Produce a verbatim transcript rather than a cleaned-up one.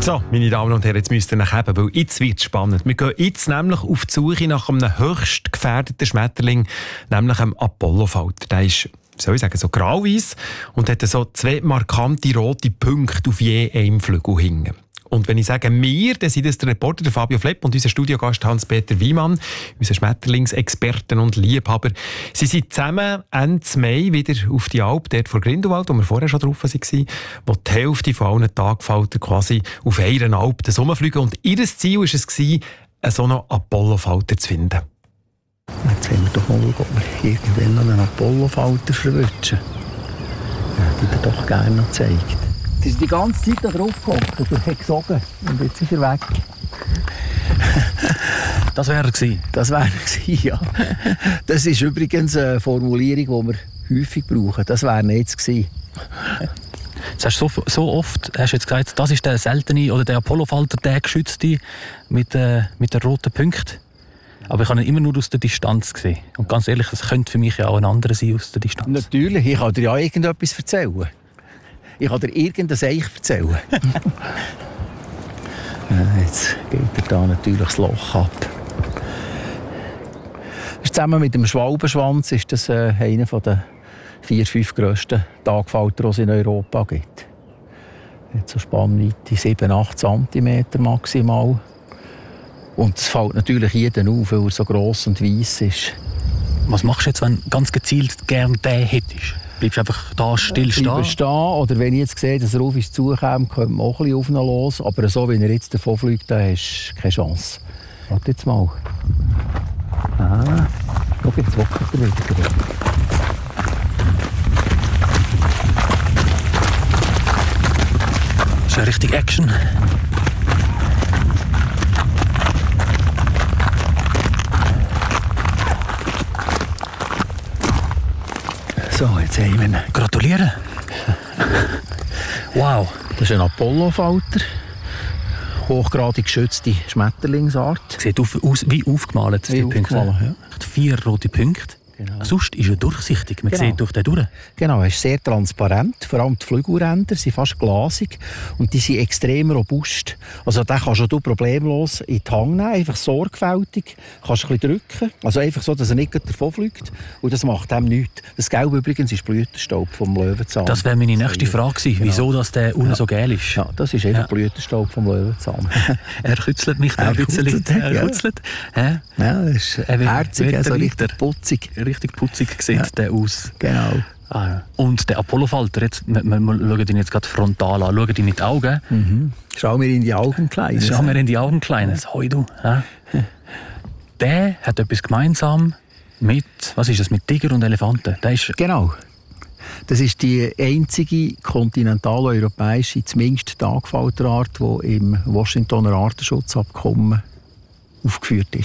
So, meine Damen und Herren, jetzt müsst ihr nach haben, weil jetzt wird es spannend. Wir gehen jetzt nämlich auf die Suche nach einem höchst gefährdeten Schmetterling, nämlich einem Apollofalter. Der ist, wie soll ich sagen, so grau-weiss und hat so zwei markante rote Punkte auf je einem Flügel hinten. Und wenn ich sage «wir», dann sind das der Reporter der Fabio Flepp und unser Studiogast Hans-Peter Wiemann, unser Schmetterlingsexperten und Liebhaber. Sie sind zusammen Ende Mai wieder auf die Alp, dort vor Grindelwald, wo wir vorher schon drauf waren, wo die Hälfte von allen Tagfalter quasi auf einer Alp herumfliegen. Und ihr Ziel war es, einen so einen Apollofalter zu finden. Jetzt haben wir doch mal schauen, ob wir irgendwann noch einen Apollofalter verwünschen. Ja, die dir doch gerne noch gezeigt. Sie ist die ganze Zeit da drauf gehockt und hat gesogen. Und jetzt ist er weg. Das wäre er gewesen? Das wäre er gewesen, ja. Das ist übrigens eine Formulierung, die wir häufig brauchen. Das wäre er jetzt gewesen. Das hast du so, so oft hast du jetzt gesagt, das ist der seltene oder der Apollofalter, der geschützte mit, äh, mit den roten Punkten. Aber ich habe ihn immer nur aus der Distanz gesehen. Und ganz ehrlich, das könnte für mich ja auch ein anderer sein aus der Distanz. Natürlich, ich kann dir ja irgendetwas erzählen. Ich kann dir irgendein Eich erzählen. Jetzt geht er da natürlich das Loch ab. Zusammen mit dem Schwalbenschwanz ist das äh, einer der vier, fünf grössten Tagfalter, die es in Europa gibt. Hat so Spannweite sieben, acht Zentimeter maximal. Und es fällt natürlich jeden auf, weil er so gross und weiss ist. Was machst du jetzt, wenn du ganz gezielt gerne den hättest? Bleibst du einfach da still stehen? Bleiben stehen. Oder wenn ich jetzt sehe, dass er auf uns zukommt, könnte man auch ein bisschen auf ihn los. Aber so wie er jetzt davon fliegt, da hast du keine Chance. Warte jetzt mal. Ah, schau, jetzt wackelt er wieder. Das ist ja richtig Action. So, jetzt haben wir ihn. Gratulieren. Wow. Das ist ein Apollofalter. Hochgradig geschützte Schmetterlingsart. Sieht auf, aus wie aufgemalt. Wie aufgemalt, ja. Vier rote Punkte. Genau. Sonst ist er durchsichtig. Man genau. sieht durch den durch. Genau, er ist sehr transparent. Vor allem die Flügelränder sind fast glasig und die sind extrem robust. Also den kannst du problemlos in die Hand nehmen, einfach sorgfältig. Kannst ein bisschen drücken, also einfach so, dass er nicht davon fliegt. Und das macht dem nichts. Das Gelb übrigens ist Blütenstaub vom Löwenzahn. Das wäre meine nächste Frage gewesen, genau. Wieso dass der unten ja. so gel ist. Ja, das ist einfach ja. Blütenstaub vom Löwenzahn. Er kützelt mich da ein bisschen. Er kützelt. Ja, ja das ist herzig, also richtig putzig. Richtig putzig sieht ja. der aus. Genau. Ah, und der Apollofalter, jetzt, wir, wir schauen ihn jetzt gerade frontal an, schauen ihn in die Augen. Mhm. Schau mir in die Augen, Kleines. Schau mir in die Augen, Kleines. Hoi du. Ja. Der hat etwas gemeinsam mit, was ist das, mit Tiger und Elefanten. Der ist genau. Das ist die einzige kontinentaleuropäische, zumindest Tagfalterart, die im Washingtoner Artenschutzabkommen aufgeführt ist.